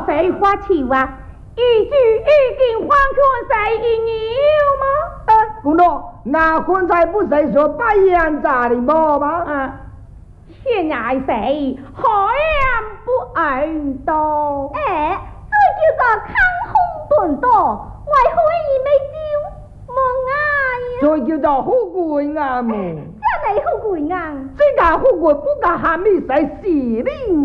废话球啊！一句已经黄泉谁一牛吗？ 公公，那刚才不是说把烟炸的么吗？ 现在谁好言不挨刀？ 这叫做抗洪顿道，为何伊没救？梦这叫做富贵眼目。 这类富贵眼， 这家富贵不敢喊你在死里。